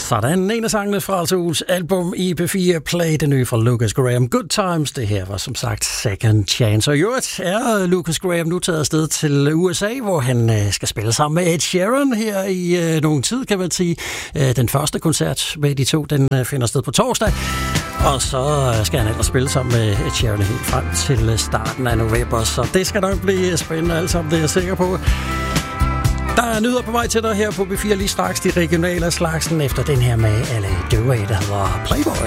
Sådan, en af sangene fra Altuls album IP4 Play, det nye fra Lucas Graham. Good Times, det her var som sagt Second Chance. Og i øvrigt er Lucas Graham nu taget afsted til USA, hvor han skal spille sammen med Ed Sheeran her i nogen tid, kan man sige. Den første koncert med de to, den finder sted på torsdag. Og så skal han ellers spille sammen med Ed Sheeran helt frem til starten af november. Så det skal nok blive spændende alt sammen, det er jeg sikker på. Der er nyheder på vej til dig her på B4 lige straks, de regionale slagsen efter den her med alle døve, der hedder Playboy.